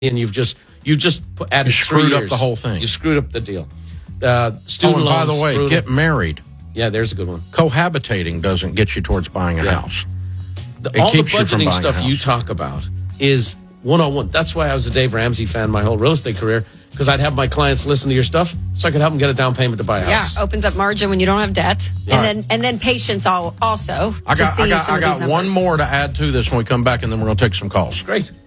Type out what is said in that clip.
and you've just added screwed up the whole thing. You screwed up the deal. and Student loans. by the way, brutal. get married. Yeah, there's a good one. Cohabitating doesn't get you towards buying a house. All the keeps you from budgeting buying a stuff house. you talk about is one-on-one. That's why I was a Dave Ramsey fan my whole real estate career, because I'd have my clients listen to your stuff so I could help them get a down payment to buy a house. Yeah, opens up margin when you don't have debt. And then patience also. I got one more to add to this when we come back, and then we're going to take some calls. Great.